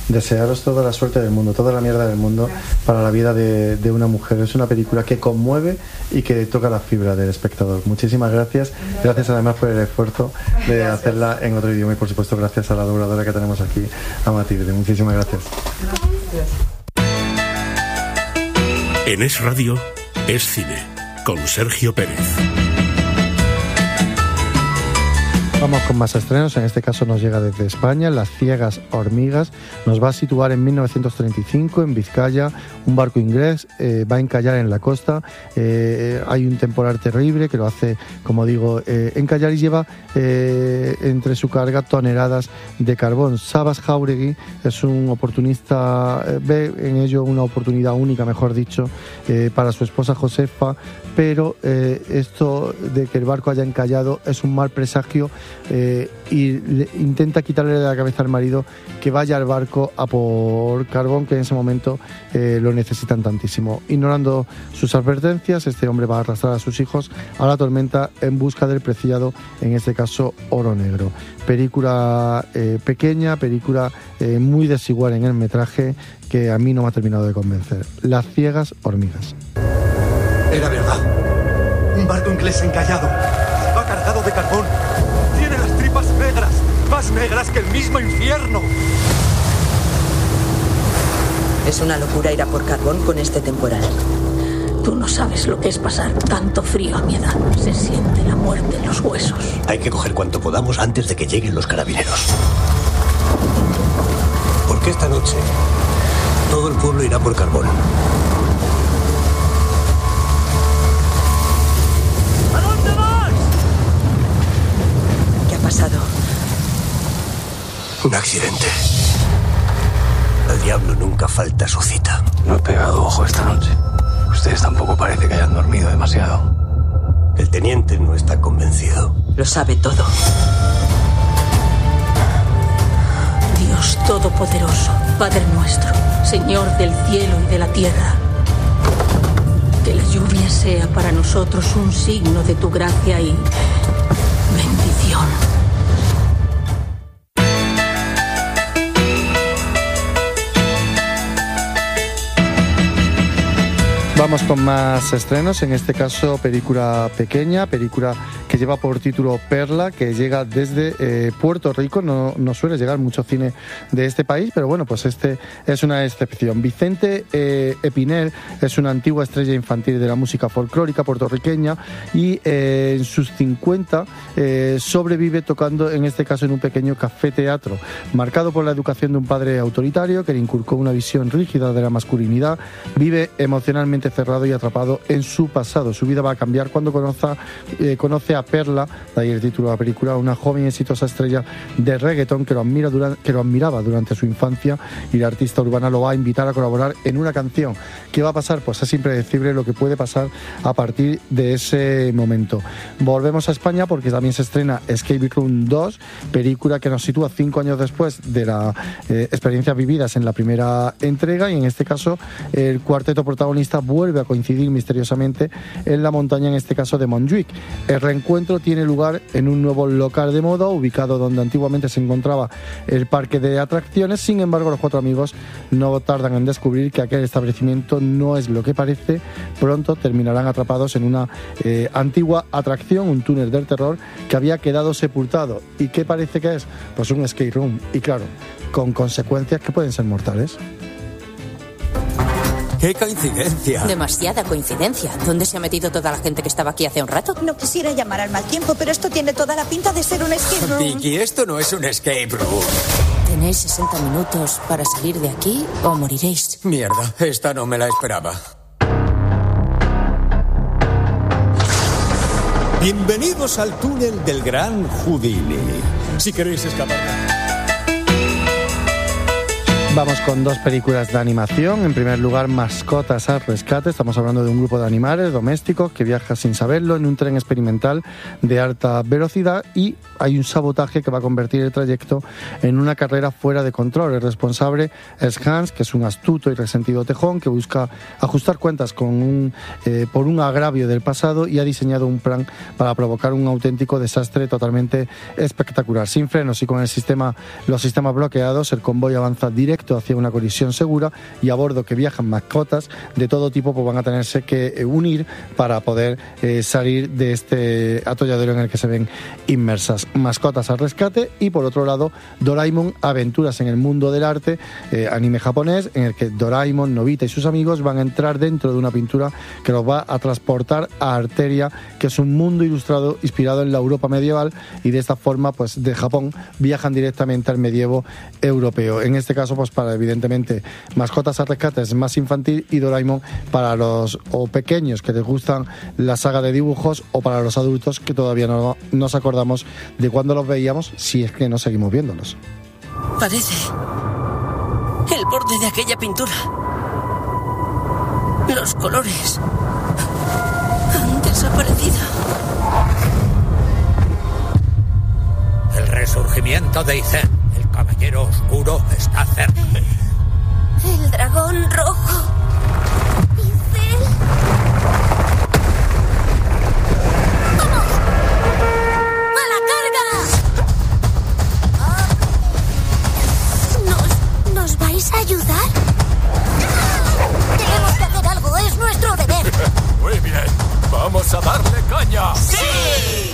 desearos toda la suerte del mundo, toda la mierda del mundo para la vida de una mujer. Es una película que conmueve y que toca la fibra del espectador. Muchísimas gracias. Gracias además por el esfuerzo de hacerla en otro idioma y por supuesto gracias a la dobladora que tenemos aquí, a Matilde. Muchísimas gracias. En Es Radio, Es Cine, con Sergio Pérez. Vamos con más estrenos, en este caso nos llega desde España, Las ciegas hormigas, nos va a situar en 1935 en Vizcaya, un barco inglés va a encallar en la costa, hay un temporal terrible que lo hace, como digo, encallar y lleva entre su carga toneladas de carbón. Sabas Jauregui es un oportunista, ve en ello una oportunidad única, mejor dicho, para su esposa Josefa, pero esto de que el barco haya encallado es un mal presagio y intenta quitarle de la cabeza al marido que vaya al barco a por carbón, que en ese momento lo necesitan tantísimo. Ignorando sus advertencias, este hombre va a arrastrar a sus hijos a la tormenta en busca del preciado, en este caso oro negro. Película pequeña, película muy desigual en el metraje, que a mí no me ha terminado de convencer. Las ciegas hormigas. Era verdad. Un barco inglés encallado. Va cargado de carbón. Tiene las tripas negras. Más negras que el mismo infierno. Es una locura ir a por carbón con este temporal. Tú no sabes lo que es pasar tanto frío a mi edad. Se siente la muerte en los huesos. Hay que coger cuanto podamos antes de que lleguen los carabineros. Porque esta noche todo el pueblo irá por carbón. ¿A dónde vas? ¿Qué ha pasado? Un accidente. El diablo nunca falta a su cita. No he pegado ojo esta noche. Ustedes tampoco parece que hayan dormido demasiado. El teniente no está convencido. Lo sabe todo. Dios Todopoderoso, Padre nuestro, Señor del cielo y de la tierra, que la lluvia sea para nosotros un signo de tu gracia y bendición. Vamos con más estrenos, en este caso película pequeña, película que lleva por título Perla, que llega desde Puerto Rico. No suele llegar mucho cine de este país, pero bueno, pues este es una excepción. Vicente Espinel es una antigua estrella infantil de la música folclórica puertorriqueña y en sus 50 sobrevive tocando, en este caso en un pequeño café teatro, marcado por la educación de un padre autoritario que le inculcó una visión rígida de la masculinidad. Vive emocionalmente cerrado y atrapado en su pasado. Su vida va a cambiar cuando conoce a Perla, de ahí el título de la película, una joven exitosa estrella de reggaetón que lo admiraba durante su infancia, y la artista urbana lo va a invitar a colaborar en una canción. ¿Qué va a pasar? Pues es impredecible lo que puede pasar a partir de ese momento. Volvemos a España porque también se estrena Escape Room 2, película que nos sitúa 5 años después de las experiencias vividas en la primera entrega, y en este caso el cuarteto protagonista vuelve a coincidir misteriosamente en la montaña, en este caso de Montjuic. El reencuentro tiene lugar en un nuevo local de moda ubicado donde antiguamente se encontraba el parque de atracciones. Sin embargo, los 4 amigos no tardan en descubrir que aquel establecimiento no es lo que parece. Pronto terminarán atrapados en una antigua atracción, un túnel del terror que había quedado sepultado. ¿Y qué parece que es? Pues un escape room, y claro, con consecuencias que pueden ser mortales. ¡Qué coincidencia! Demasiada coincidencia. ¿Dónde se ha metido toda la gente que estaba aquí hace un rato? No quisiera llamar al mal tiempo, pero esto tiene toda la pinta de ser un escape room. Vicky, esto no es un escape room. Tenéis 60 minutos para salir de aquí o moriréis. Mierda, esta no me la esperaba. Bienvenidos al túnel del Gran Houdini. Si queréis escapar... Vamos con 2 películas de animación. En primer lugar, Mascotas al rescate. Estamos hablando de un grupo de animales domésticos que viaja sin saberlo en un tren experimental de alta velocidad, y hay un sabotaje que va a convertir el trayecto en una carrera fuera de control. El responsable es Hans, que es un astuto y resentido tejón que busca ajustar cuentas con por un agravio del pasado, y ha diseñado un plan para provocar un auténtico desastre totalmente espectacular. Sin frenos y con los sistemas bloqueados, el convoy avanza directo trayecto hacia una colisión segura, y a bordo que viajan mascotas de todo tipo, pues van a tenerse que unir para poder salir de este atolladero en el que se ven inmersas. Mascotas al rescate. Y por otro lado, Doraemon, aventuras en el mundo del arte, anime japonés en el que Doraemon, Nobita y sus amigos van a entrar dentro de una pintura que los va a transportar a Arteria, que es un mundo ilustrado inspirado en la Europa medieval, y de esta forma pues de Japón viajan directamente al medievo europeo. En este caso pues para evidentemente Mascotas al rescate es más infantil, y Doraemon para los o pequeños que les gustan la saga de dibujos, o para los adultos que todavía no nos acordamos de cuándo los veíamos, si es que no seguimos viéndolos. Parece el borde de aquella pintura. Los colores han desaparecido. El resurgimiento de Izen, el caballero oscuro, está cerca. El dragón rojo. Izen. ¡Vamos! ¡A la carga! ¿Nos vais a ayudar? Tenemos que hacer algo, es nuestro deber. Muy bien, vamos a darle caña. ¡Sí!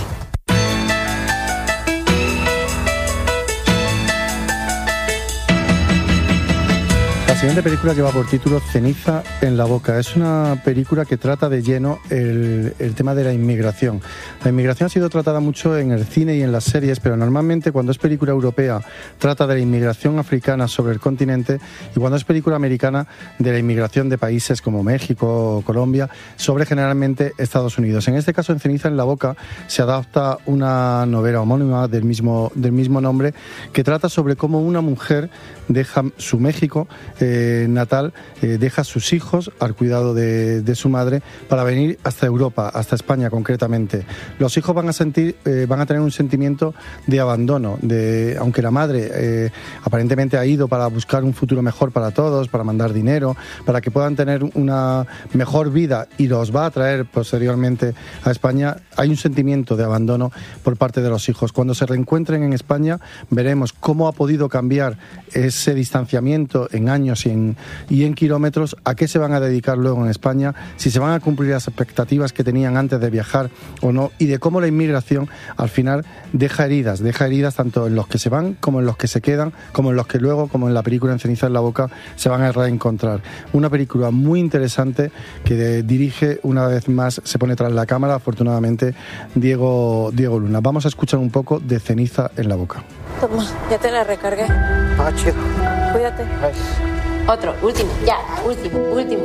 La siguiente película lleva por título Ceniza en la boca. Es una película que trata de lleno el tema de la inmigración. La inmigración ha sido tratada mucho en el cine y en las series, pero normalmente cuando es película europea trata de la inmigración africana sobre el continente, y cuando es película americana de la inmigración de países como México o Colombia sobre generalmente Estados Unidos. En este caso, en Ceniza en la boca, se adapta una novela homónima del mismo nombre, que trata sobre cómo una mujer deja su México natal, deja a sus hijos al cuidado de su madre para venir hasta Europa, hasta España concretamente. Los hijos van a tener un sentimiento de abandono, aunque la madre aparentemente ha ido para buscar un futuro mejor para todos, para mandar dinero, para que puedan tener una mejor vida, y los va a traer posteriormente a España. Hay un sentimiento de abandono por parte de los hijos. Cuando se reencuentren en España, veremos cómo ha podido cambiar ese distanciamiento en años y en kilómetros, a qué se van a dedicar luego en España, si se van a cumplir las expectativas que tenían antes de viajar o no, y de cómo la inmigración al final deja heridas tanto en los que se van como en los que se quedan, como en los que luego, como en la película En Ceniza en la boca, se van a reencontrar. Una película muy interesante que dirige, una vez más se pone tras la cámara, afortunadamente, Diego Luna. Vamos a escuchar un poco de Ceniza en la boca. Toma, ya te la recargué. Ah, chido. Cuídate. Ay. Otro, último, ya, último.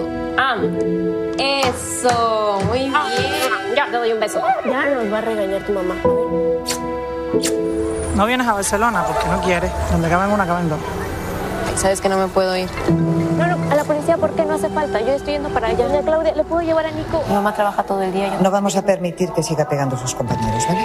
Eso, muy bien. Ya, te doy un beso. Ya nos va a regañar tu mamá. No vienes a Barcelona porque no quieres. Donde caben una, caben dos. Sabes que no me puedo ir. No, a la policía, ¿por qué? No hace falta. Yo estoy yendo para allá. Doña Claudia, ¿le puedo llevar a Nico? Mi mamá trabaja todo el día. No vamos a permitir que siga pegando a sus compañeros, ¿vale?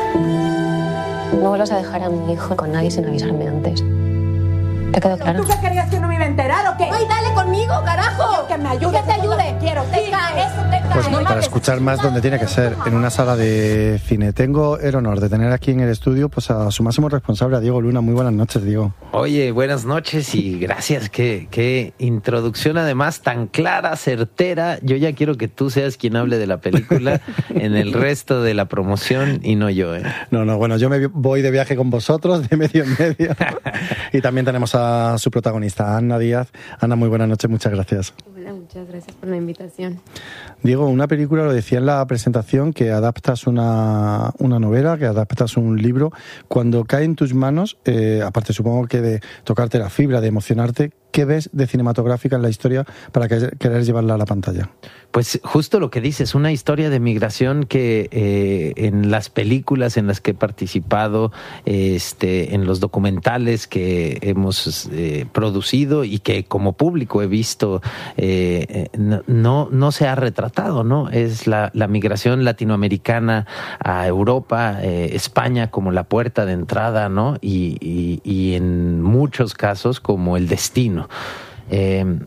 No vuelvas a dejar a mi hijo con nadie sin avisarme antes. ¿Te quedó claro? ¿Tú qué querías, que no me iba a enterar o qué? ¡Ay, dale conmigo, carajo! Que me ayude. Que te ayude. Quiero, te caes. Eso te caes. Pues para escuchar más donde tiene que ser, en una sala de cine. Tengo el honor de tener aquí en el estudio pues a su máximo responsable, a Diego Luna. Muy buenas noches, Diego. Oye, buenas noches y gracias. Qué introducción además tan clara, certera. Yo ya quiero que tú seas quien hable de la película en el resto de la promoción y no yo, ¿eh? No, bueno, yo me voy de viaje con vosotros, de medio en medio. Y también tenemos a su protagonista, Ana Díaz. Ana, muy buenas noches, muchas gracias. Hola, muchas gracias por la invitación. Diego, una película, lo decía en la presentación, que adaptas una novela, que adaptas un libro. Cuando cae en tus manos, aparte supongo que de tocarte la fibra, de emocionarte, ¿qué ves de cinematográfica en la historia para querer llevarla a la pantalla? Pues justo lo que dices, una historia de migración que en las películas en las que he participado, en los documentales que hemos producido y que como público he visto, no se ha retratado, ¿no? Es la migración latinoamericana a Europa, España como la puerta de entrada, ¿no? Y en muchos casos como el destino.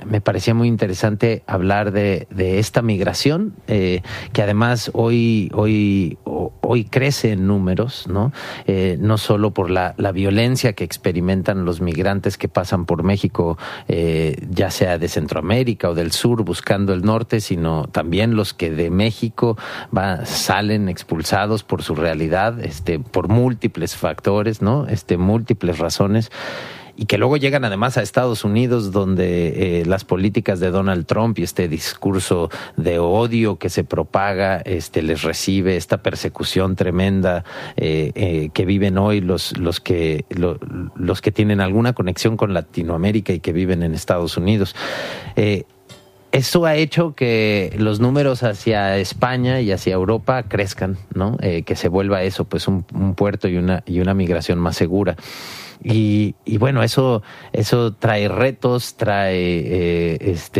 me parecía muy interesante hablar de esta migración, que además hoy crece en números, ¿no? No solo por la violencia que experimentan los migrantes que pasan por México, ya sea de Centroamérica o del sur buscando el norte, sino también los que de México salen expulsados por su realidad, por múltiples factores, ¿no? Múltiples razones. Y que luego llegan además a Estados Unidos, donde las políticas de Donald Trump y este discurso de odio que se propaga les recibe esta persecución tremenda que viven hoy los que tienen alguna conexión con Latinoamérica y que viven en Estados Unidos. Eso ha hecho que los números hacia España y hacia Europa crezcan, ¿no? Que se vuelva eso, pues un puerto y una migración más segura. Y bueno, eso trae retos, trae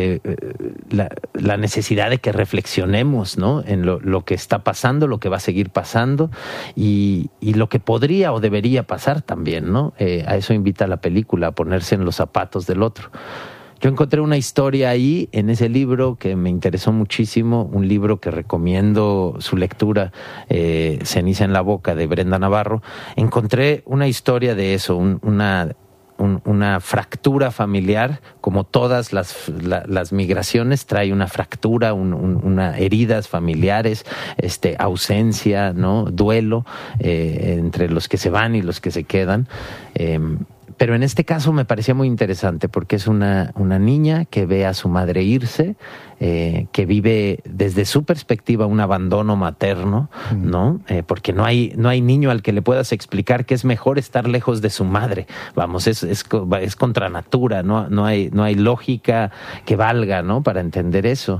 la necesidad de que reflexionemos, ¿no? En lo que está pasando, lo que va a seguir pasando y lo que podría o debería pasar también, ¿no? A eso invita la película, a ponerse en los zapatos del otro. Yo encontré una historia ahí, en ese libro, que me interesó muchísimo, un libro que recomiendo su lectura, Ceniza en la boca, de Brenda Navarro. Encontré una historia de eso, una fractura familiar, como todas las migraciones, trae una fractura, una heridas familiares, ausencia, ¿no? Duelo, entre los que se van y los que se quedan. Pero en este caso me parecía muy interesante porque es una niña que ve a su madre irse, que vive desde su perspectiva un abandono materno, ¿no? Porque no hay niño al que le puedas explicar que es mejor estar lejos de su madre. Vamos, es contra natura, no hay lógica que valga, ¿no? Para entender eso.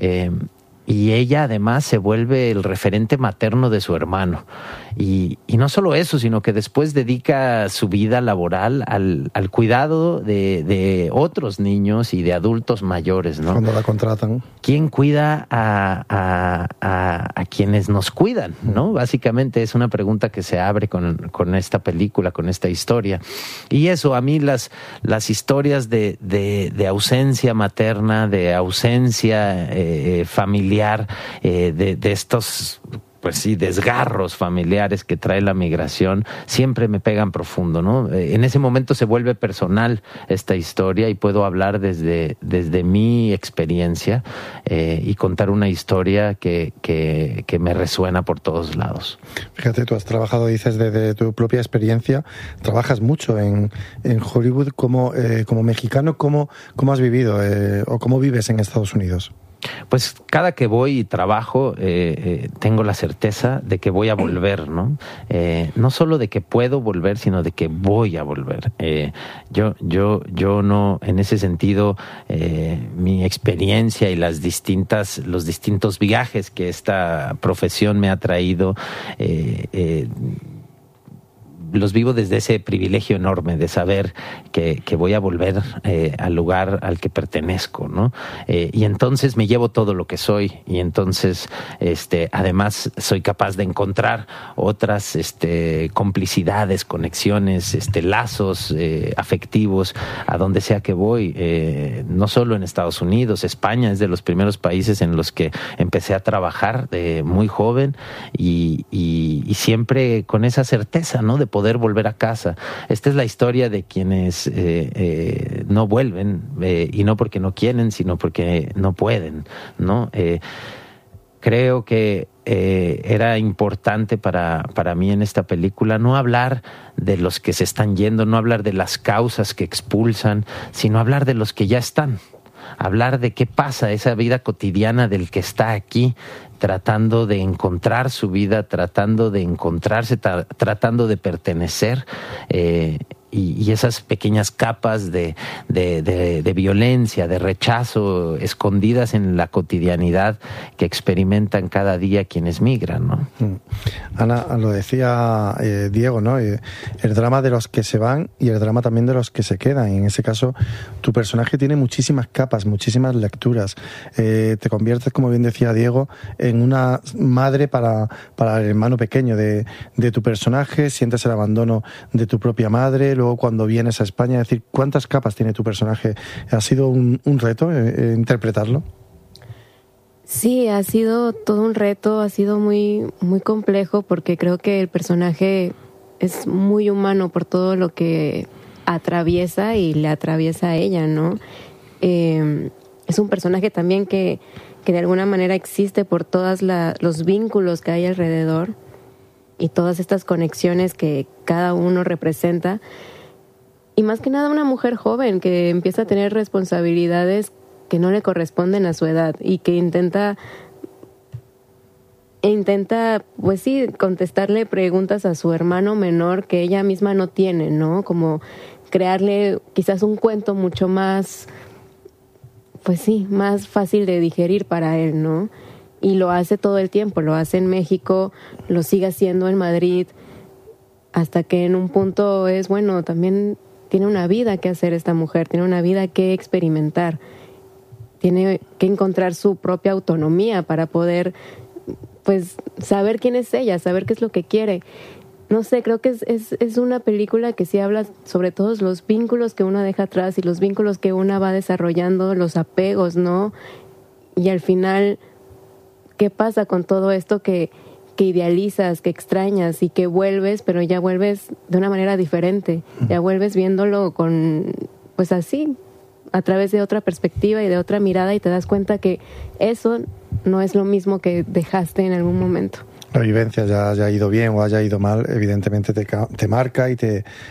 Y ella además se vuelve el referente materno de su hermano. Y no solo eso, sino que después dedica su vida laboral al cuidado de otros niños y de adultos mayores, ¿no? Cuando la contratan. ¿Quién cuida a quienes nos cuidan, ¿no? Básicamente es una pregunta que se abre con esta película, con esta historia. Y eso, a mí las historias de ausencia materna, de ausencia familiar, de estos, pues sí, desgarros familiares que trae la migración, siempre me pegan profundo, ¿no? En ese momento se vuelve personal esta historia y puedo hablar desde mi experiencia y contar una historia que me resuena por todos lados. Fíjate, tú has trabajado, dices, desde tu propia experiencia, trabajas mucho en Hollywood como mexicano. ¿Cómo has vivido o cómo vives en Estados Unidos? Pues cada que voy y trabajo tengo la certeza de que voy a volver, ¿no? No solo de que puedo volver, sino de que voy a volver. Yo no, en ese sentido, mi experiencia y los distintos viajes que esta profesión me ha traído, los vivo desde ese privilegio enorme de saber que voy a volver al lugar al que pertenezco, ¿no? Y entonces me llevo todo lo que soy y entonces además soy capaz de encontrar otras complicidades, conexiones, lazos afectivos a donde sea que voy, no solo en Estados Unidos. España es de los primeros países en los que empecé a trabajar muy joven y siempre con esa certeza, ¿no? De poder volver a casa. Esta es la historia de quienes no vuelven, y no porque no quieren, sino porque no pueden, ¿no? Creo que era importante para mí en esta película no hablar de los que se están yendo, no hablar de las causas que expulsan, sino hablar de los que ya están. Hablar de qué pasa, esa vida cotidiana del que está aquí, tratando de encontrar su vida, tratando de encontrarse, tratando de pertenecer, y esas pequeñas capas de violencia, de rechazo, escondidas en la cotidianidad que experimentan cada día quienes migran, ¿no? Ana, lo decía Diego, ¿no? El drama de los que se van y el drama también de los que se quedan. Y en ese caso, tu personaje tiene muchísimas capas, muchísimas lecturas. Te conviertes, como bien decía Diego, en una madre para el hermano pequeño de tu personaje, sientes el abandono de tu propia madre, luego cuando vienes a España, es decir, ¿cuántas capas tiene tu personaje? ¿Ha sido un reto interpretarlo? Sí, ha sido todo un reto, ha sido muy, muy complejo porque creo que el personaje es muy humano por todo lo que atraviesa y le atraviesa a ella, ¿no? Es un personaje también que de alguna manera existe por todos los vínculos que hay alrededor y todas estas conexiones que cada uno representa. Y más que nada una mujer joven que empieza a tener responsabilidades que no le corresponden a su edad y que intenta, pues sí, contestarle preguntas a su hermano menor que ella misma no tiene, ¿no? Como crearle quizás un cuento mucho más, pues sí, más fácil de digerir para él, ¿no? Y lo hace todo el tiempo, lo hace en México, lo sigue haciendo en Madrid, hasta que en un punto es, bueno, también tiene una vida que hacer esta mujer, tiene una vida que experimentar, tiene que encontrar su propia autonomía para poder, pues, saber quién es ella, saber qué es lo que quiere. No sé, creo que es una película que sí habla sobre todos los vínculos que uno deja atrás y los vínculos que uno va desarrollando, los apegos, ¿no? Y al final, ¿qué pasa con todo esto que idealizas, que extrañas y que vuelves, pero ya vuelves de una manera diferente? Ya vuelves viéndolo con, pues así, a través de otra perspectiva y de otra mirada y te das cuenta que eso no es lo mismo que dejaste en algún momento. La vivencia, ya haya ido bien o haya ido mal, evidentemente te marca y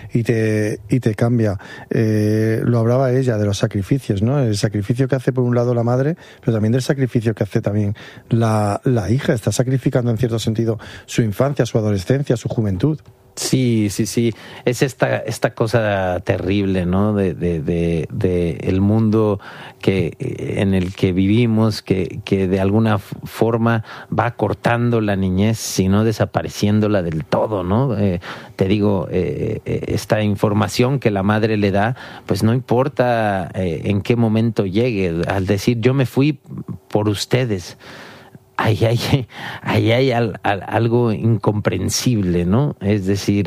te cambia. Lo hablaba ella de los sacrificios, ¿no? El sacrificio que hace por un lado la madre, pero también del sacrificio que hace también la hija. Está sacrificando en cierto sentido su infancia, su adolescencia, su juventud. Sí. Es esta cosa terrible, ¿no? De el mundo en el que vivimos, que de alguna forma va cortando la niñez, sino desapareciéndola del todo, ¿no? Te digo, esta información que la madre le da, pues no importa en qué momento llegue, al decir yo me fui por ustedes. Ahí hay algo incomprensible, ¿no? Es decir,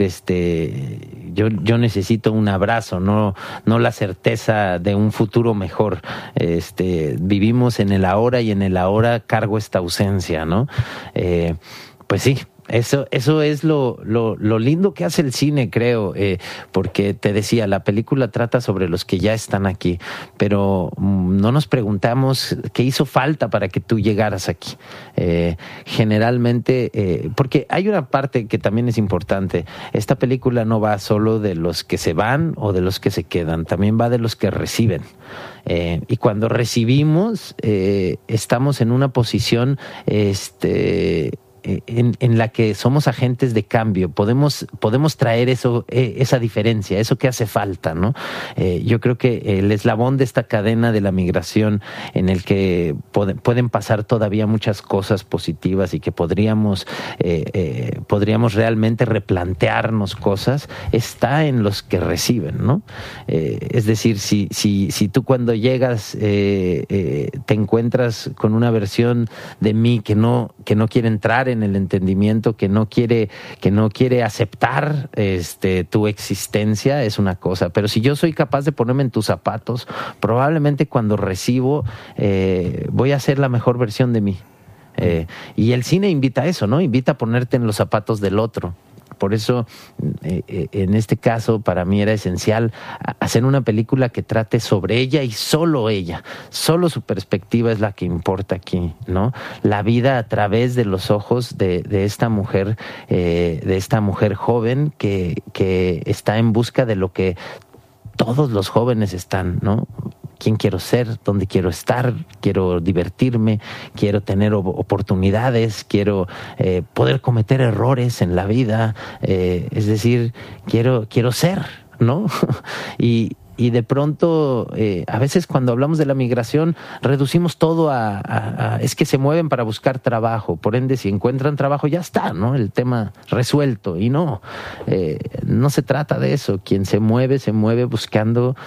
yo necesito un abrazo, no la certeza de un futuro mejor. Vivimos en el ahora y en el ahora cargo esta ausencia, ¿no? Pues sí. Eso es lo lindo que hace el cine, creo, porque te decía, la película trata sobre los que ya están aquí, pero no nos preguntamos qué hizo falta para que tú llegaras aquí. Generalmente, porque hay una parte que también es importante, esta película no va solo de los que se van o de los que se quedan, también va de los que reciben. Y cuando recibimos, estamos en una posición en la que somos agentes de cambio, podemos traer esa diferencia, eso que hace falta, ¿no? Yo creo que el eslabón de esta cadena de la migración en el que pueden pasar todavía muchas cosas positivas y que podríamos realmente replantearnos cosas, está en los que reciben, ¿no? Es decir, si tú cuando llegas te encuentras con una versión de mí que no quiere entrar en el entendimiento, que no quiere aceptar tu existencia, es una cosa, pero si yo soy capaz de ponerme en tus zapatos, probablemente cuando recibo voy a ser la mejor versión de mí. Y el cine invita a eso, ¿no? Invita a ponerte en los zapatos del otro. Por eso, en este caso, para mí era esencial hacer una película que trate sobre ella y solo ella. Solo su perspectiva es la que importa aquí, ¿no? La vida a través de los ojos de esta mujer joven que está en busca de lo que todos los jóvenes están, ¿no? ¿Quién quiero ser? ¿Dónde quiero estar? Quiero divertirme, quiero tener oportunidades, quiero poder cometer errores en la vida, es decir, quiero ser, ¿no? Y de pronto, a veces cuando hablamos de la migración, reducimos todo a es que se mueven para buscar trabajo, por ende, si encuentran trabajo, ya está, ¿no? El tema resuelto. Y no se trata de eso. Quien se mueve buscando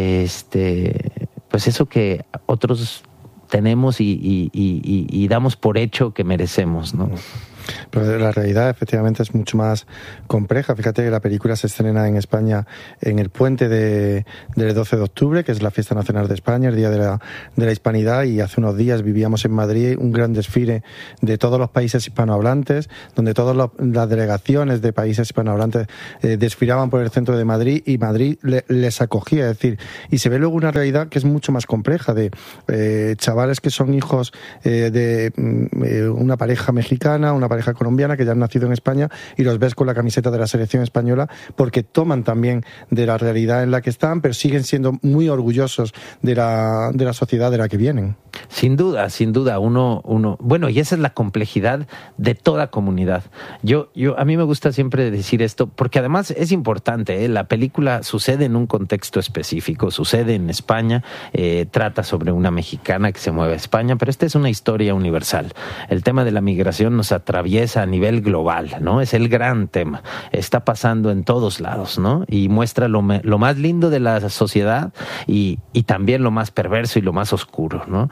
pues eso que otros tenemos y damos por hecho que merecemos, ¿no? Pero la realidad efectivamente es mucho más compleja. Fíjate que la película se estrena en España en el puente del 12 de octubre, que es la fiesta nacional de España, el Día de la Hispanidad, y hace unos días vivíamos en Madrid un gran desfile de todos los países hispanohablantes, donde todas las delegaciones de países hispanohablantes desfilaban por el centro de Madrid, y Madrid les acogía. Es decir, y se ve luego una realidad que es mucho más compleja, de chavales que son hijos de una pareja mexicana, una pareja colombiana que ya han nacido en España, y los ves con la camiseta de la selección española porque toman también de la realidad en la que están, pero siguen siendo muy orgullosos de la sociedad de la que vienen. Sin duda, bueno, y esa es la complejidad de toda comunidad. A mí me gusta siempre decir esto, porque además es importante, la película sucede en un contexto específico, sucede en España, trata sobre una mexicana que se mueve a España, pero esta es una historia universal. El tema de la migración nos atraviesa a nivel global, ¿no? Es el gran tema. Está pasando en todos lados, ¿no? Y muestra lo más lindo de la sociedad y también lo más perverso y lo más oscuro, ¿no?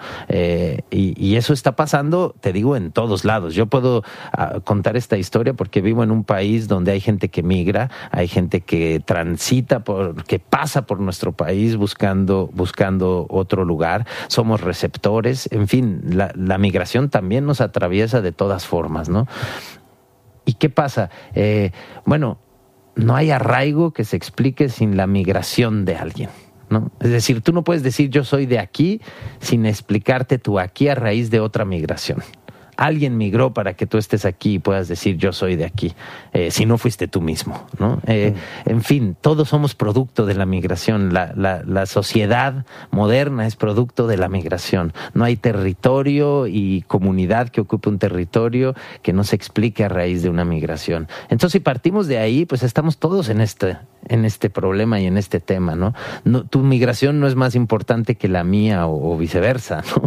Y eso está pasando, te digo, en todos lados. Yo puedo contar esta historia porque vivo en un país donde hay gente que migra, hay gente que transita, que pasa por nuestro país buscando otro lugar. Somos receptores, en fin, la migración también nos atraviesa de todas formas, ¿no? ¿Y qué pasa? Bueno, no hay arraigo que se explique sin la migración de alguien, ¿no? Es decir, tú no puedes decir yo soy de aquí sin explicarte tu aquí a raíz de otra migración. Alguien migró para que tú estés aquí y puedas decir yo soy de aquí, si no fuiste tú mismo, ¿no? En fin, todos somos producto de la migración. La sociedad moderna es producto de la migración. No hay territorio y comunidad que ocupe un territorio que no se explique a raíz de una migración. Entonces, si partimos de ahí, pues estamos todos en este problema y en este tema, ¿no? Tu migración no es más importante que la mía o viceversa, ¿no?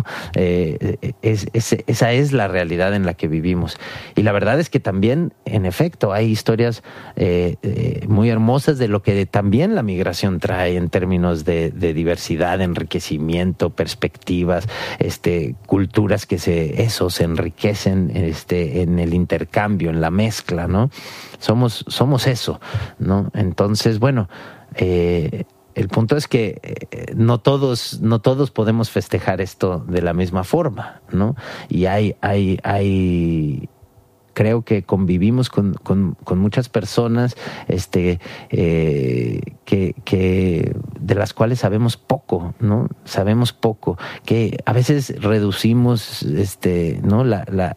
Esa es la realidad en la que vivimos. Y la verdad es que también, en efecto, hay historias muy hermosas de lo que también la migración trae en términos de diversidad, enriquecimiento, perspectivas, culturas que se enriquecen en el intercambio, en la mezcla, ¿no? Somos eso, ¿no? Entonces, bueno, el punto es que no todos podemos festejar esto de la misma forma, ¿no? Y creo que convivimos con muchas personas que de las cuales sabemos poco, ¿no? Sabemos poco, que a veces reducimos ¿no?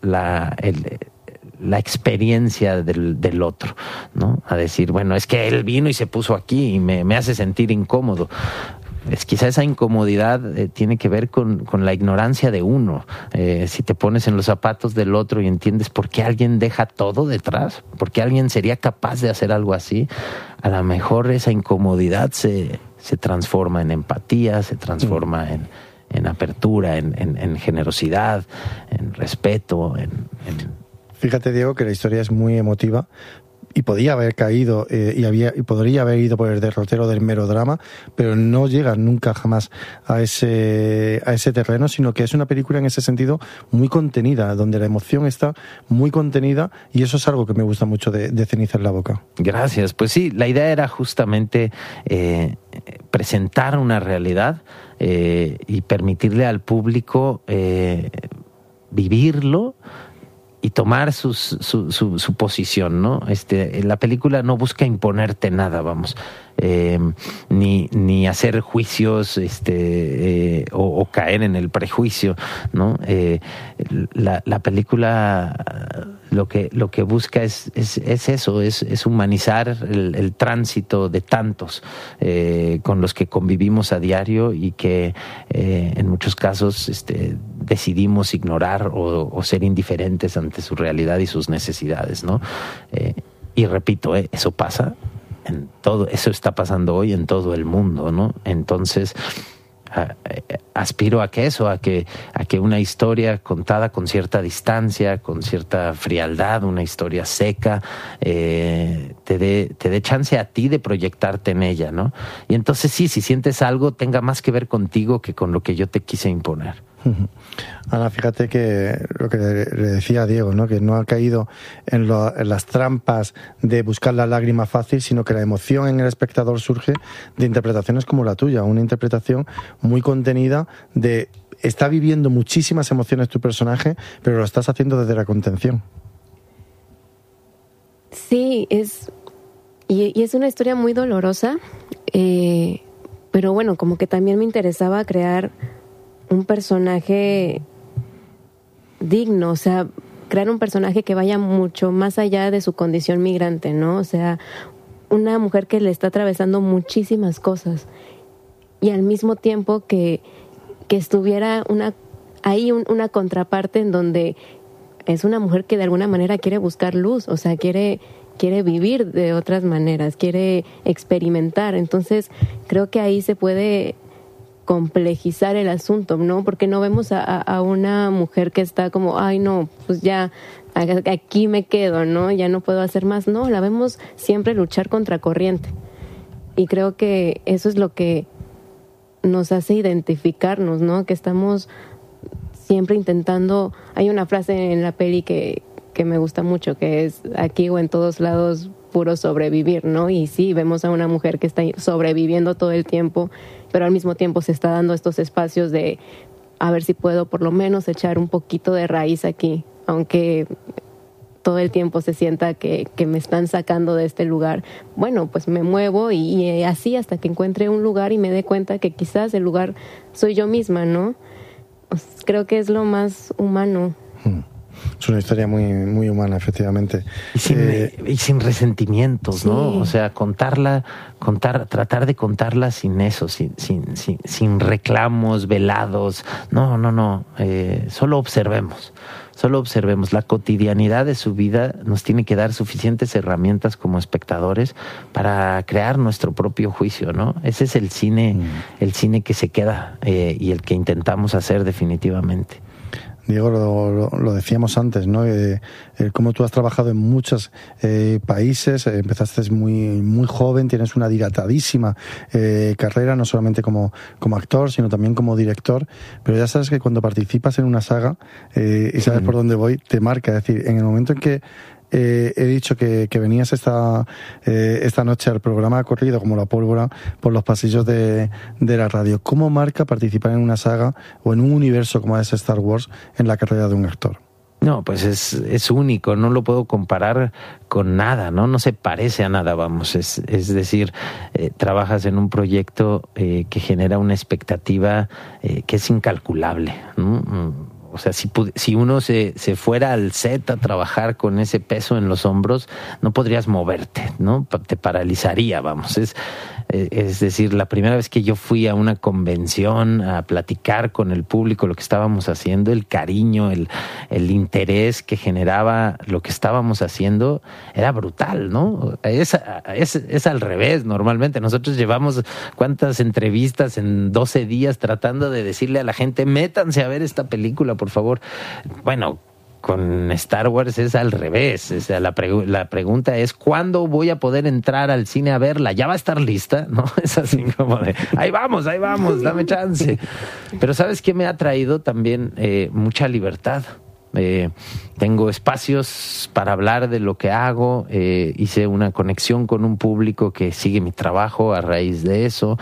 la experiencia del otro, ¿no? A decir, bueno, es que él vino y se puso aquí y me hace sentir incómodo. Quizá esa incomodidad tiene que ver con la ignorancia de uno. Si te pones en los zapatos del otro y entiendes por qué alguien deja todo detrás, por qué alguien sería capaz de hacer algo así, a lo mejor esa incomodidad se transforma en empatía, se transforma en apertura, en generosidad, en respeto, Fíjate, Diego, que la historia es muy emotiva y podía haber caído y podría haber ido por el derrotero del melodrama, pero no llega nunca jamás a ese terreno, sino que es una película en ese sentido muy contenida, donde la emoción está muy contenida, y eso es algo que me gusta mucho de Ceniza en la boca. Gracias. Pues sí, la idea era justamente presentar una realidad y permitirle al público vivirlo y tomar su posición, ¿no? La película no busca imponerte nada, vamos, ni hacer juicios o caer en el prejuicio, ¿no? La película lo que busca es eso, es humanizar el tránsito de tantos con los que convivimos a diario y que en muchos casos decidimos ignorar o ser indiferentes ante su realidad y sus necesidades, ¿no? Y repito, eso pasa en todo, eso está pasando hoy en todo el mundo, ¿no? Entonces aspiro a que una historia contada con cierta distancia, con cierta frialdad, una historia seca, te dé chance a ti de proyectarte en ella, ¿no? Y entonces sí, si sientes algo, tenga más que ver contigo que con lo que yo te quise imponer. Ana, fíjate que lo que le decía a Diego, ¿no? Que no ha caído en las trampas de buscar la lágrima fácil, sino que la emoción en el espectador surge de interpretaciones como la tuya, una interpretación muy contenida de está viviendo muchísimas emociones tu personaje, pero lo estás haciendo desde la contención. Sí, es una historia muy dolorosa, pero bueno, como que también me interesaba crear un personaje digno, o sea, crear un personaje que vaya mucho más allá de su condición migrante, ¿no? O sea, una mujer que le está atravesando muchísimas cosas y al mismo tiempo que estuviera una contraparte en donde es una mujer que de alguna manera quiere buscar luz, o sea, quiere vivir de otras maneras, quiere experimentar. Entonces, creo que ahí se puede complejizar el asunto, ¿no? Porque no vemos a una mujer que está como, ay, no, pues ya aquí me quedo, ¿no? Ya no puedo hacer más. No, la vemos siempre luchar contra corriente. Y creo que eso es lo que nos hace identificarnos, ¿no? Que estamos siempre intentando. Hay una frase en la peli que me gusta mucho, que es aquí o en todos lados puro sobrevivir, ¿no? Y sí, vemos a una mujer que está sobreviviendo todo el tiempo, pero al mismo tiempo se está dando estos espacios de a ver si puedo por lo menos echar un poquito de raíz aquí, aunque todo el tiempo se sienta que me están sacando de este lugar. Bueno, pues me muevo y así hasta que encuentre un lugar y me dé cuenta que quizás el lugar soy yo misma, ¿no? Pues creo que es lo más humano. Es una historia muy, muy humana, efectivamente. Y sin resentimientos, ¿no? Sí. O sea, tratar de contarla sin eso, sin reclamos velados. No. Solo observemos. La cotidianidad de su vida nos tiene que dar suficientes herramientas como espectadores para crear nuestro propio juicio, ¿no? Ese es el cine que se queda y el que intentamos hacer definitivamente. Diego, lo decíamos antes, ¿no? Cómo tú has trabajado en muchos países, empezaste muy, muy joven, tienes una dilatadísima carrera, no solamente como actor, sino también como director, pero ya sabes que cuando participas en una saga, y sabes por dónde voy, te marca. Es decir, en el momento en que he dicho que venías esta noche al programa, ha corrido como la pólvora por los pasillos de la radio. ¿Cómo marca participar en una saga o en un universo como es Star Wars en la carrera de un actor? No, pues es único, no lo puedo comparar con nada, no se parece a nada, vamos. Es decir, trabajas en un proyecto que genera una expectativa que es incalculable, ¿no? O sea, si uno se fuera al set a trabajar con ese peso en los hombros, no podrías moverte, ¿no? Te paralizaría, vamos. Es decir, la primera vez que yo fui a una convención a platicar con el público lo que estábamos haciendo, el cariño, el interés que generaba lo que estábamos haciendo, era brutal, ¿no? Es al revés, normalmente. Nosotros llevamos cuántas entrevistas en 12 días tratando de decirle a la gente, métanse a ver esta película, por favor. Bueno, con Star Wars es al revés. O sea, la pregunta es, ¿cuándo voy a poder entrar al cine a verla? ¿Ya va a estar lista? ¿No? Es así como de, ahí vamos, dame chance. Pero ¿sabes qué me ha traído también? Mucha libertad. Tengo espacios para hablar de lo que hago, hice una conexión con un público que sigue mi trabajo a raíz de eso,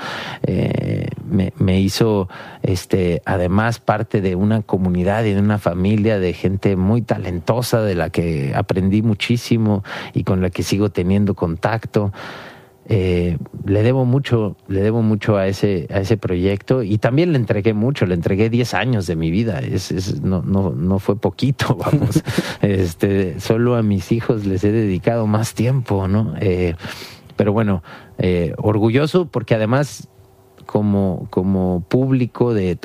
me hizo además parte de una comunidad y de una familia de gente muy talentosa de la que aprendí muchísimo y con la que sigo teniendo contacto. Le debo mucho a ese proyecto y también le entregué 10 años de mi vida. No fue poquito, vamos. Solo a mis hijos les he dedicado más tiempo, ¿no? Pero bueno, orgulloso porque además como público de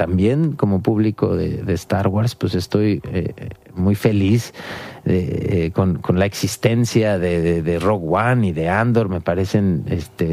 Star Wars, pues estoy muy feliz con la existencia de Rogue One y de Andor. Me parecen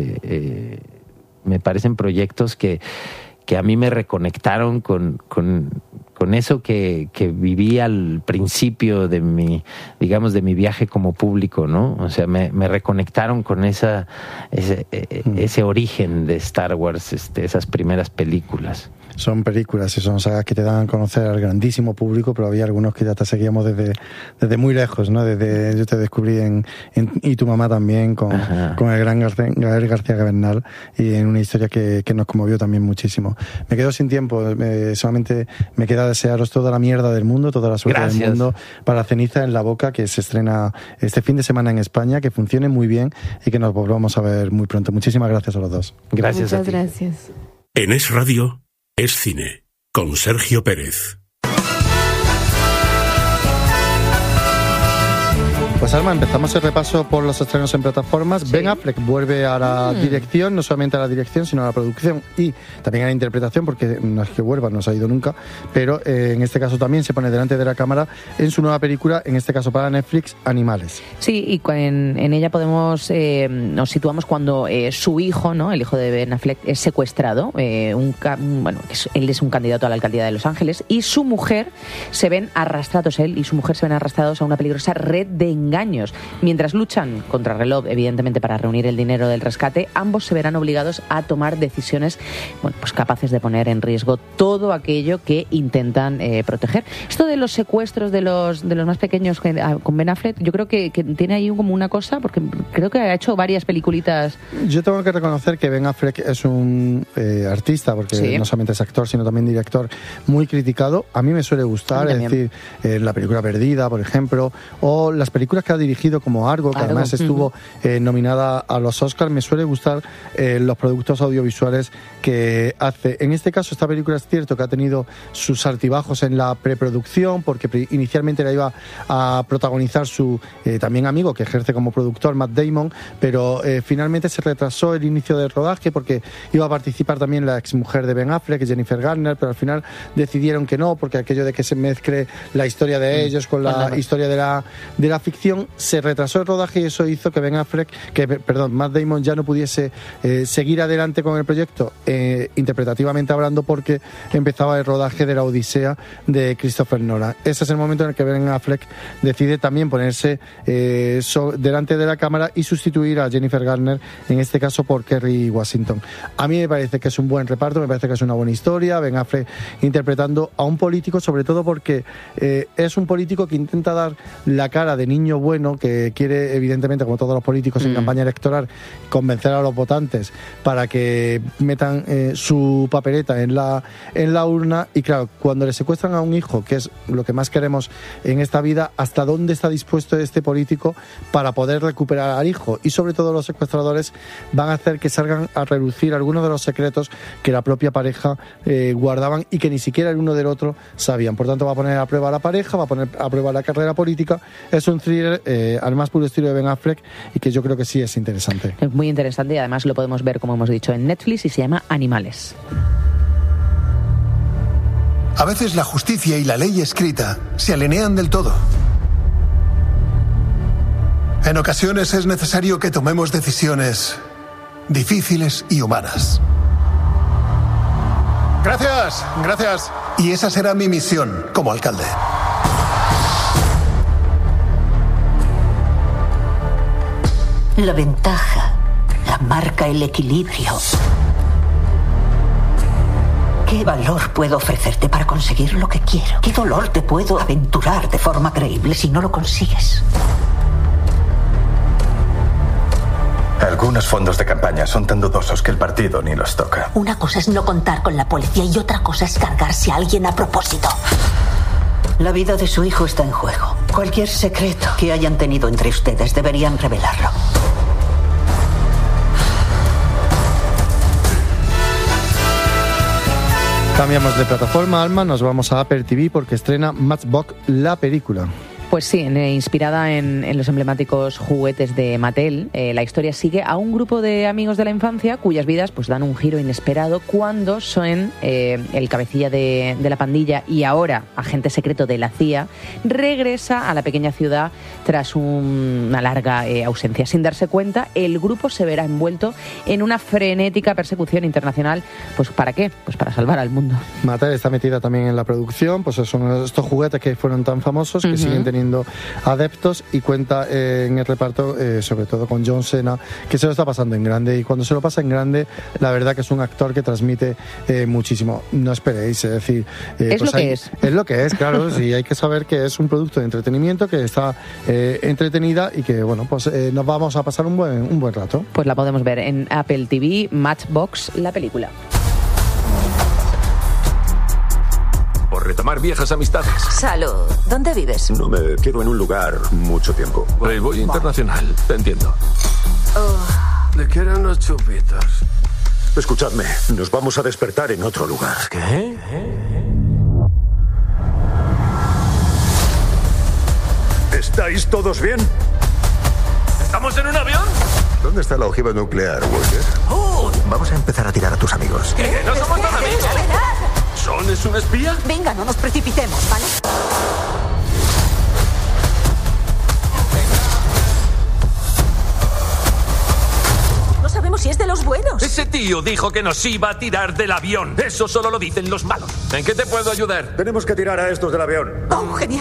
proyectos que a mí me reconectaron con eso que viví al principio de mi viaje como público, ¿no? O sea, me reconectaron con ese origen de Star Wars, esas primeras películas. son películas y son sagas que te dan a conocer al grandísimo público, pero había algunos que ya te seguíamos desde muy lejos, ¿no? Yo te descubrí en Y tu mamá también, con el gran Gael García Bernal, y en una historia que nos conmovió también muchísimo. Me quedo sin tiempo, solamente me queda desearos toda la mierda del mundo, toda la suerte del mundo para Ceniza en la Boca, que se estrena este fin de semana en España, que funcione muy bien y que nos volvamos a ver muy pronto. Muchísimas gracias a los dos. Gracias a ti. Muchas gracias. En Es Radio, Es Cine, con Sergio Pérez. Pues Alma, empezamos el repaso por los estrenos en plataformas. Sí. Ben Affleck vuelve a la dirección, no solamente a la dirección, sino a la producción y también a la interpretación, porque no es que vuelva, no se ha ido nunca, pero en este caso también se pone delante de la cámara en su nueva película, en este caso para Netflix, Animales. Sí, y en ella nos situamos cuando su hijo, ¿no? El hijo de Ben Affleck, es secuestrado. Él es un candidato a la alcaldía de Los Ángeles, y su mujer él y su mujer se ven arrastrados a una peligrosa red de engaños. Mientras luchan contra reloj, evidentemente, para reunir el dinero del rescate, ambos se verán obligados a tomar decisiones, pues capaces de poner en riesgo todo aquello que intentan proteger. Esto de los secuestros de los más pequeños con Ben Affleck, yo creo que tiene ahí como una cosa, porque creo que ha hecho varias peliculitas. Yo tengo que reconocer que Ben Affleck es un artista, porque no solamente es actor, sino también director, muy criticado. A mí me suele gustar, es decir, La película perdida, por ejemplo, o las películas que ha dirigido como Argo, que además estuvo nominada a los Oscars. Me suele gustar los productos audiovisuales que hace. En este caso, esta película es cierto que ha tenido sus altibajos en la preproducción, porque inicialmente la iba a protagonizar su también amigo, que ejerce como productor, Matt Damon, pero finalmente se retrasó el inicio del rodaje porque iba a participar también la exmujer de Ben Affleck, Jennifer Garner, pero al final decidieron que no, porque aquello de que se mezcle la historia de ellos con la historia de la ficción, se retrasó el rodaje, y eso hizo que Matt Damon ya no pudiese seguir adelante con el proyecto, interpretativamente hablando, porque empezaba el rodaje de La Odisea de Christopher Nolan. Ese es el momento en el que Ben Affleck decide también ponerse delante de la cámara y sustituir a Jennifer Garner, en este caso por Kerry Washington. A mí me parece que es un buen reparto, me parece que es una buena historia. Ben Affleck interpretando a un político, sobre todo porque es un político que intenta dar la cara de niño bueno, que quiere, evidentemente, como todos los políticos en campaña electoral, convencer a los votantes para que metan su papeleta en la urna. Y claro, cuando le secuestran a un hijo, que es lo que más queremos en esta vida, ¿hasta dónde está dispuesto este político para poder recuperar al hijo? Y sobre todo, los secuestradores van a hacer que salgan a relucir algunos de los secretos que la propia pareja guardaban y que ni siquiera el uno del otro sabían. Por tanto, va a poner a prueba a la pareja, va a poner a prueba la carrera política. Es un thriller al más puro estilo de Ben Affleck, y que yo creo que sí es interesante. Es muy interesante, y además lo podemos ver, como hemos dicho, en Netflix, y se llama Animales. A veces la justicia y la ley escrita se alinean del todo. En ocasiones es necesario que tomemos decisiones difíciles y humanas. Gracias. Y esa será mi misión como alcalde. La ventaja la marca el equilibrio. ¿Qué valor puedo ofrecerte para conseguir lo que quiero? ¿Qué dolor te puedo aventurar de forma creíble si no lo consigues? Algunos fondos de campaña son tan dudosos que el partido ni los toca. Una cosa es no contar con la policía y otra cosa es cargarse a alguien a propósito. La vida de su hijo está en juego. Cualquier secreto que hayan tenido entre ustedes deberían revelarlo. Cambiamos de plataforma, Alma, nos vamos a Apple TV porque estrena Matchbox, la película. Pues sí, inspirada en los emblemáticos juguetes de Mattel, la historia sigue a un grupo de amigos de la infancia cuyas vidas pues dan un giro inesperado cuando Sean, el cabecilla de la pandilla y ahora agente secreto de la CIA, regresa a la pequeña ciudad tras una larga ausencia. Sin darse cuenta, el grupo se verá envuelto en una frenética persecución internacional. ¿Pues para qué? Pues para salvar al mundo. Mattel está metida también en la producción, pues son estos juguetes que fueron tan famosos, que siguen teniendo teniendo adeptos, y cuenta en el reparto sobre todo con John Cena, que se lo está pasando en grande, y cuando se lo pasa en grande, la verdad que es un actor que transmite muchísimo. No esperéis, es decir, es pues lo que es. Es lo que es, claro. Sí, hay que saber que es un producto de entretenimiento, que está entretenida y que, bueno, pues nos vamos a pasar un buen rato. Pues la podemos ver en Apple TV, Matchbox, la película. Por retomar viejas amistades. Salud. ¿Dónde vives? No me quedo en un lugar mucho tiempo. Voy internacional, te entiendo. Oh. Le quiero unos chupitos. Escuchadme, nos vamos a despertar en otro lugar. ¿Qué? ¿Estáis todos bien? ¿Estamos en un avión? ¿Dónde está la ojiva nuclear, Walker? Vamos a empezar a tirar a tus amigos. ¿Qué? ¡No somos tan amigos! ¿Son es un espía? Venga, no nos precipitemos, ¿vale? No sabemos si es de los buenos. Ese tío dijo que nos iba a tirar del avión. Eso solo lo dicen los malos. ¿En qué te puedo ayudar? Tenemos que tirar a estos del avión. Oh, genial.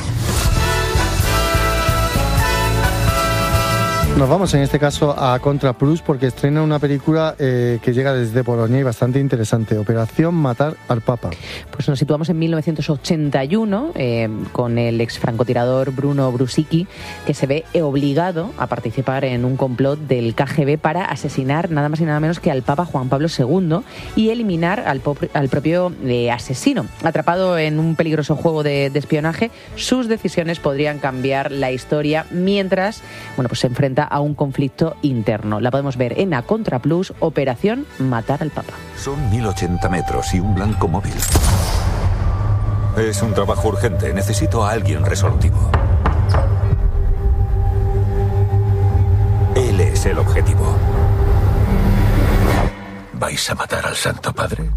Nos vamos en este caso a Contra Plus, porque estrena una película que llega desde Polonia y bastante interesante, Operación Matar al Papa. Pues nos situamos en 1981 con el ex francotirador Bruno Brusicki, que se ve obligado a participar en un complot del KGB para asesinar nada más y nada menos que al Papa Juan Pablo II y eliminar al propio asesino. Atrapado en un peligroso juego de espionaje, sus decisiones podrían cambiar la historia mientras pues se enfrenta a un conflicto interno. La podemos ver en A Contra Plus, Operación Matar al Papa. Son 1080 metros y un blanco móvil. Es un trabajo urgente. Necesito a alguien resolutivo. Él es el objetivo. ¿Vais a matar al Santo Padre?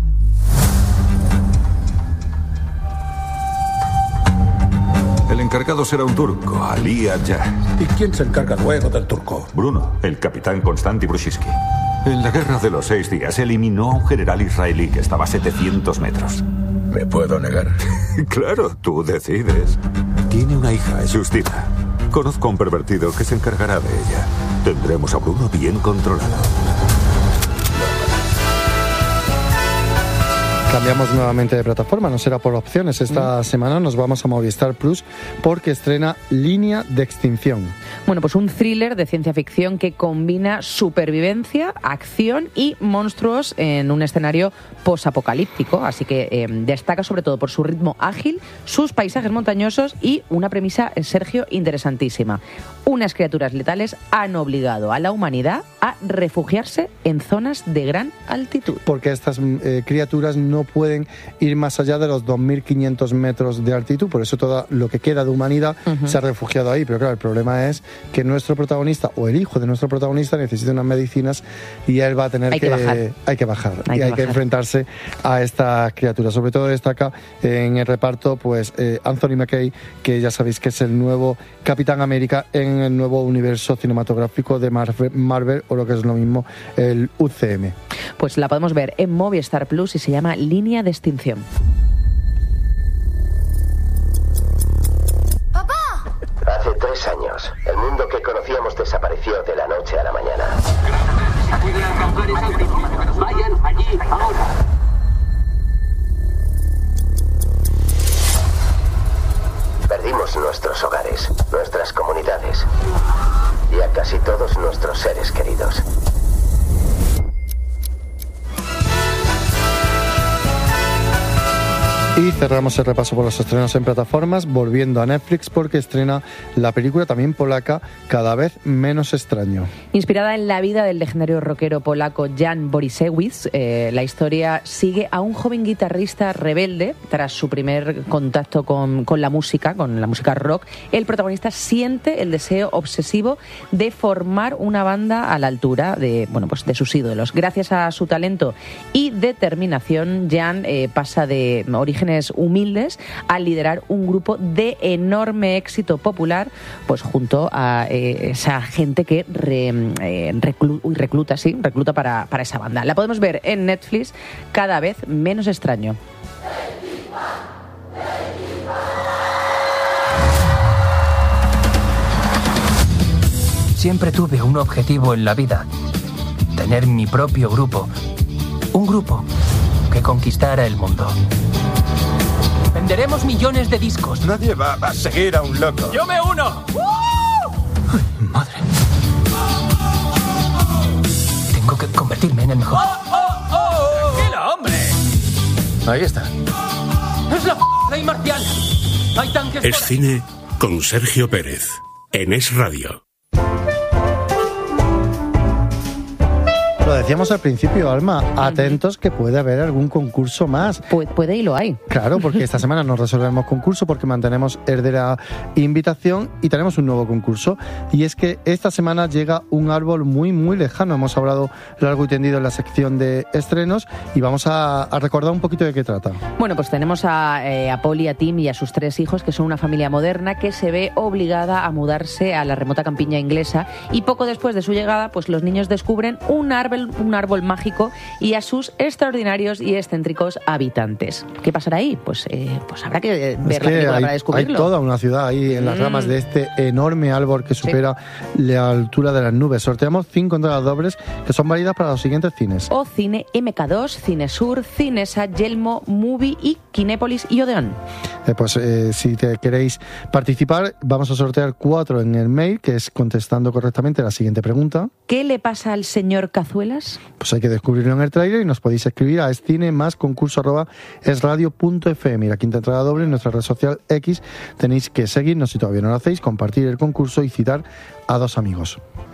El encargado será un turco, Ali Adja. ¿Y quién se encarga luego del turco? Bruno, el capitán Konstanty Brusicki. En la Guerra de los 6 días eliminó a un general israelí que estaba a 700 metros. ¿Me puedo negar? Claro, tú decides. Tiene una hija, Justina. Conozco a un pervertido que se encargará de ella. Tendremos a Bruno bien controlado. Cambiamos nuevamente de plataforma, no será por opciones. Esta semana nos vamos a Movistar Plus porque estrena Línea de Extinción. Bueno, pues un thriller de ciencia ficción que combina supervivencia, acción y monstruos en un escenario posapocalíptico. Así que destaca sobre todo por su ritmo ágil, sus paisajes montañosos y una premisa, Sergio, interesantísima. Unas criaturas letales han obligado a la humanidad a refugiarse en zonas de gran altitud. Porque estas criaturas no pueden ir más allá de los 2.500 metros de altitud, por eso todo lo que queda de humanidad se ha refugiado ahí. Pero claro, el problema es que nuestro protagonista o el hijo de nuestro protagonista necesita unas medicinas y él va a tener que bajar y hay que enfrentarse a esta criatura. Sobre todo destaca en el reparto pues Anthony Mackie, que ya sabéis que es el nuevo Capitán América en el nuevo universo cinematográfico de Marvel, o lo que es lo mismo, el UCM. Pues la podemos ver en Movistar Plus y se llama Línea de Extinción. ¡Papá! Hace 3 años, el mundo que conocíamos desapareció de la noche a la mañana. Vayan allí ahora. Perdimos nuestros hogares, nuestras comunidades y a casi todos nuestros seres queridos. Y cerramos el repaso por los estrenos en plataformas, volviendo a Netflix porque estrena la película también polaca Cada vez menos extraño. Inspirada en la vida del legendario rockero polaco Jan Borisiewicz, la historia sigue a un joven guitarrista rebelde. Tras su primer contacto con la música rock, el protagonista siente el deseo obsesivo de formar una banda a la altura de sus ídolos. Gracias a su talento y determinación, Jan pasa de orígenes humildes a liderar un grupo de enorme éxito popular, pues junto a esa gente que recluta para esa banda. La podemos ver en Netflix, Cada vez menos extraño. Siempre tuve un objetivo en la vida. Tener mi propio grupo. Un grupo que conquistara el mundo. Venderemos millones de discos. Nadie va a seguir a un loco. ¡Yo me uno! Ay, madre. Tengo que convertirme en el mejor. ¡Tranquilo, hombre! Ahí está. ¡Es la ley marcial! ¡Hay tanques! Es Cine con Sergio Pérez, en Es Radio. Lo decíamos al principio, Alma, atentos que puede haber algún concurso más. Puede y lo hay. Claro, porque esta semana no resolvemos concurso porque mantenemos el de la invitación y tenemos un nuevo concurso. Y es que esta semana llega un árbol muy, muy lejano. Hemos hablado largo y tendido en la sección de estrenos y vamos a recordar un poquito de qué trata. Bueno, pues tenemos a Polly, a Tim y a sus 3 hijos, que son una familia moderna que se ve obligada a mudarse a la remota campiña inglesa, y poco después de su llegada, pues los niños descubren un árbol mágico y a sus extraordinarios y excéntricos habitantes. ¿Qué pasará ahí? Pues habrá que ver la película para descubrirlo. Hay toda una ciudad ahí en las ramas de este enorme árbol que supera la altura de las nubes. Sorteamos 5 entradas dobles que son válidas para los siguientes cines: O Cine MK2, Cinesur, Cinesa, Yelmo, Movie y Kinépolis y Odeón. Si te queréis participar, vamos a sortear 4 en el mail, que es contestando correctamente la siguiente pregunta. ¿Qué le pasa al señor Cazuelas? Pues hay que descubrirlo en el tráiler y nos podéis escribir a escine+concurso@esradio.fm. Y la quinta entrada doble en nuestra red social X. Tenéis que seguirnos si todavía no lo hacéis, compartir el concurso y citar a 2 amigos.